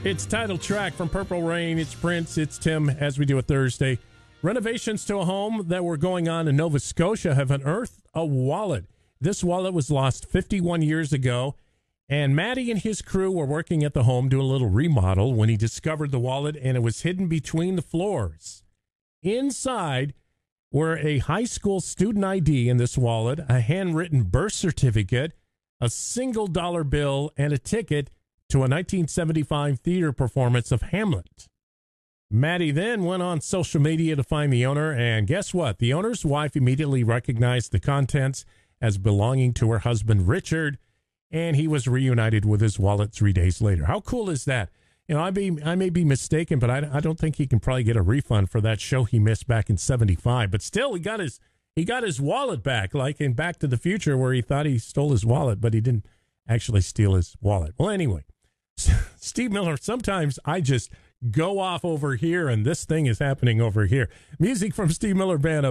It's title track from Purple Rain. It's Prince. It's Tim, as we do it Thursday. Renovations to a home that were going on in Nova Scotia have unearthed a wallet. This wallet was lost 51 years ago, and Matty and his crew were working at the home doing a little remodel when he discovered the wallet, and it was hidden between the floors. Inside were a high school student ID in this wallet, a handwritten birth certificate, a single dollar bill, and a ticket to a 1975 theater performance of Hamlet. Maddie then went on social media to find the owner, and guess what? The owner's wife immediately recognized the contents as belonging to her husband, Richard, and he was reunited with his wallet 3 days later. How cool is that? You know, I may be mistaken, but I don't think he can probably get a refund for that show he missed back in 75. But still, he got his wallet back, like in Back to the Future, where he thought he stole his wallet, but he didn't actually steal his wallet. Well, anyway, Steve Miller, sometimes I just go off over here, and this thing is happening over here. Music from Steve Miller Band.